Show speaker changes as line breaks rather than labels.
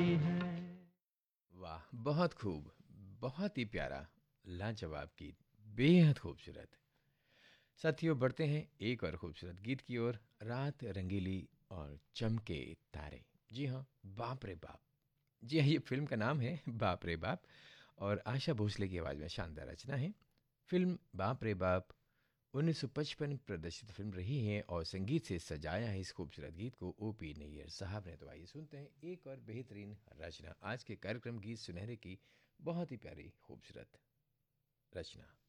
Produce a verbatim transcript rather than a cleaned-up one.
वाह! बहुत खूब, बहुत ही प्यारा, लाजवाब गीत, बेहद खूबसूरत। साथियों बढ़ते हैं एक और खूबसूरत गीत की ओर, रात रंगीली और चमके तारे। जी हाँ, बाप रे बाप! जी हाँ, ये फ़िल्म का नाम है बाप रे बाप और आशा भोसले की आवाज़ में शानदार रचना है। फ़िल्म बाप रे बाप उन्नीस सौ पचपन प्रदर्शित फ़िल्म रही है और संगीत से सजाया है इस खूबसूरत गीत को ओ पी नैयर साहब ने। तो आइए सुनते हैं एक और बेहतरीन रचना आज के कार्यक्रम गीत सुनहरे की बहुत ही प्यारी खूबसूरत रचना।